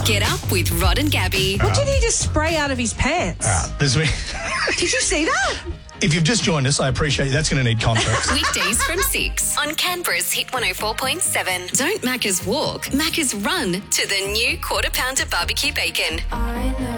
Get up with Rod and Gabby. What did he just spray out of his pants? There's me. Did you see that? If you've just joined us, I appreciate you. That's going to need context. Weekdays from 6 on Canberra's Hit 104.7. Don't Macca's walk, Macca's run to the new Quarter Pounder barbecue bacon.